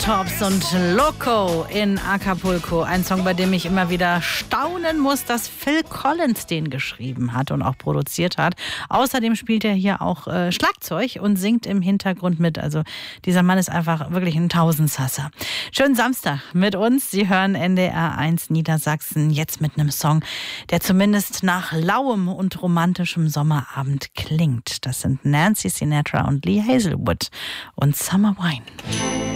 Tops und Loco in Acapulco. Ein Song, bei dem ich immer wieder staunen muss, dass Phil Collins den geschrieben hat und auch produziert hat. Außerdem spielt er hier auch Schlagzeug und singt im Hintergrund mit. Also dieser Mann ist einfach wirklich ein Tausendsasser. Schönen Samstag mit uns. Sie hören NDR 1 Niedersachsen jetzt mit einem Song, der zumindest nach lauem und romantischem Sommerabend klingt. Das sind Nancy Sinatra und Lee Hazelwood und Summer Wine.